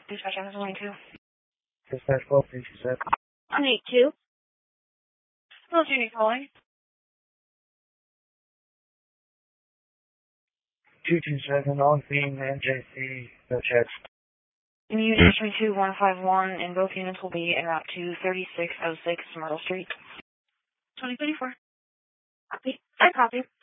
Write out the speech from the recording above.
Dispatch, I'm line 2. Dispatch 1237. On 8-2. Hello, Junior calling. 227 on theme NJC, no checks. And unit 22151, and both units will be at Route 23606 Myrtle Street. 2024. Copy. I copy.